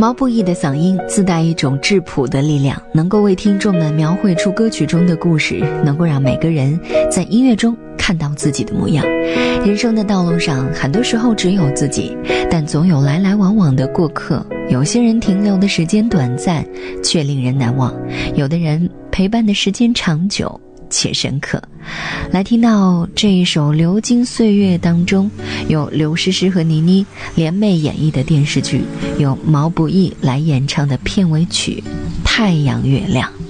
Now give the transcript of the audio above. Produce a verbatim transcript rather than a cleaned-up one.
毛不易的嗓音自带一种质朴的力量，能够为听众们描绘出歌曲中的故事，能够让每个人在音乐中看到自己的模样。人生的道路上，很多时候只有自己，但总有来来往往的过客。有些人停留的时间短暂，却令人难忘；有的人陪伴的时间长久且深刻。来听到这一首《流金岁月》当中，有刘诗诗和倪妮联袂演绎的电视剧，由毛不易来演唱的片尾曲《太阳月亮》。